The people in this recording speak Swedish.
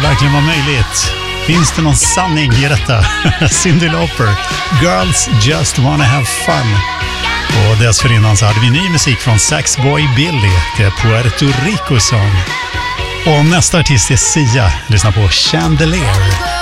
verkligen vara möjligt? Finns det någon sanning i detta? Cyndi Lauper, Girls Just Wanna Have Fun. Och dessförinnan så hade vi ny musik från Saxboy Billy, det är Puerto Rico Song. Och nästa artist är Sia, lyssna på Chandelier.